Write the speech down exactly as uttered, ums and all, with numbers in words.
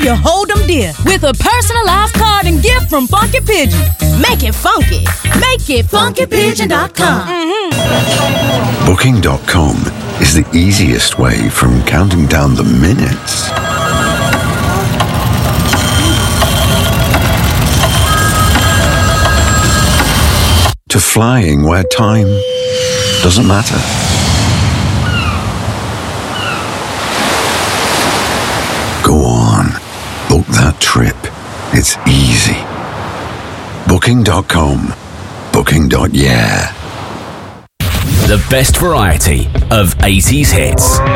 you hold them dear with a personalized card and gift from Funky Pigeon. Make it funky. Make it funky pigeon dot com. Mm-hmm. Booking dot com is the easiest way from counting down the minutes to flying where time doesn't matter. Go on, book that trip. It's easy. Booking dot com. Booking. Yeah. The best variety of eighties hits.